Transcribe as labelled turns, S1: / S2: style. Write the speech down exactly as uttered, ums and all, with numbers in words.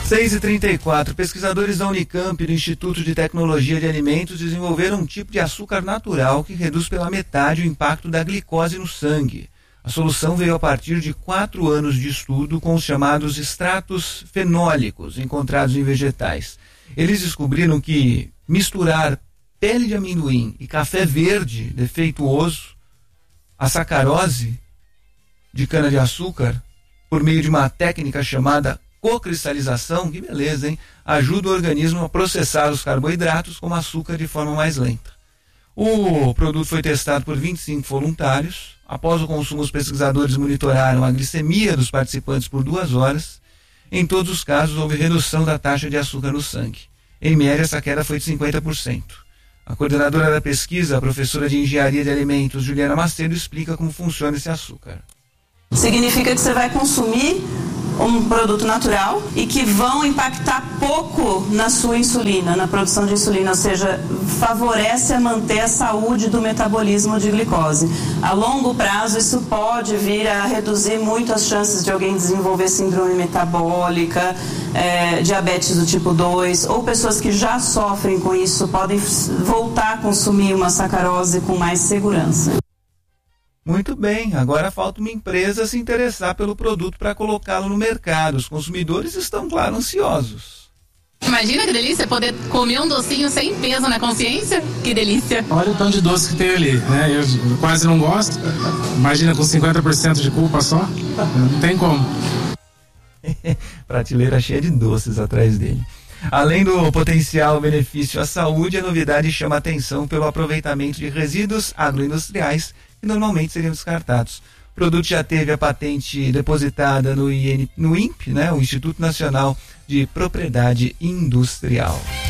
S1: seis e trinta e quatro, pesquisadores da Unicamp e do Instituto de Tecnologia de Alimentos desenvolveram um tipo de açúcar natural que reduz pela metade o impacto da glicose no sangue. A solução veio a partir de quatro anos de estudo com os chamados extratos fenólicos encontrados em vegetais. Eles descobriram que misturar pele de amendoim e café verde defeituoso, a sacarose de cana-de-açúcar, por meio de uma técnica chamada cocristalização, que beleza, hein? Ajuda o organismo a processar os carboidratos como açúcar de forma mais lenta. O produto foi testado por vinte e cinco voluntários. Após o consumo, os pesquisadores monitoraram a glicemia dos participantes por duas horas. Em todos os casos, houve redução da taxa de açúcar no sangue. Em média, essa queda foi de cinquenta por cento. A coordenadora da pesquisa, a professora de Engenharia de Alimentos, Juliana Macedo, explica como funciona esse açúcar.
S2: Significa que você vai consumir um produto natural e que vão impactar pouco na sua insulina, na produção de insulina, ou seja, favorece a manter a saúde do metabolismo de glicose. A longo prazo, isso pode vir a reduzir muito as chances de alguém desenvolver síndrome metabólica, é, diabetes do tipo dois, ou pessoas que já sofrem com isso podem voltar a consumir uma sacarose com mais segurança.
S1: Muito bem, agora falta uma empresa se interessar pelo produto para colocá-lo no mercado. Os consumidores estão, claro, ansiosos.
S3: Imagina que delícia poder comer um docinho sem peso na consciência. Que delícia.
S4: Olha o tanto de doce que tem ali, né? Eu quase não gosto. Imagina com cinquenta por cento de culpa só. Não tem como.
S1: Prateleira cheia de doces atrás dele. Além do potencial benefício à saúde, a novidade chama atenção pelo aproveitamento de resíduos agroindustriais que normalmente seriam descartados. O produto já teve a patente depositada no, I N, no I N P, né, o Instituto Nacional de Propriedade Industrial.